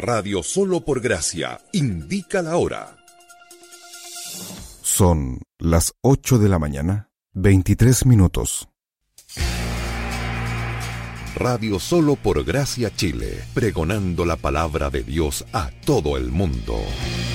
Radio Solo por Gracia indica la hora. Son las 8 de la mañana, 23 minutos. Radio Solo por Gracia Chile, pregonando la palabra de Dios a todo el mundo.